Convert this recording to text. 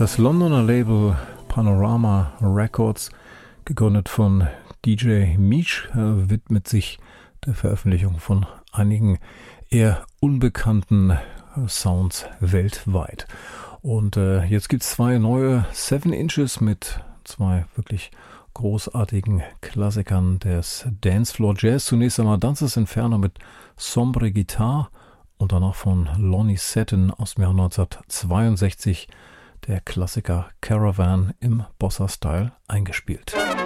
Das Londoner Label Panorama Records, gegründet von DJ Meech, widmet sich der Veröffentlichung von einigen eher unbekannten Sounds weltweit. Und jetzt gibt es 2 neue 7 Inches mit 2 wirklich großartigen Klassikern des Dancefloor Jazz. Zunächst einmal Dances Inferno mit Sombre Guitar und danach von Lonnie Seton aus dem Jahr 1962 der Klassiker Caravan im Bossa-Style eingespielt.